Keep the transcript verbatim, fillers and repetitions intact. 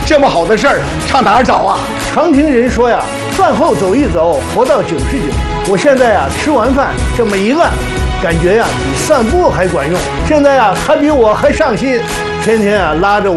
这么好的事儿，上哪儿找啊？ 常听人说呀，饭后走一走，活到九十九。我现在呀，吃完饭这么一按，感觉呀比散步还管用。现在呀，他比我还上心，天天啊拉着我。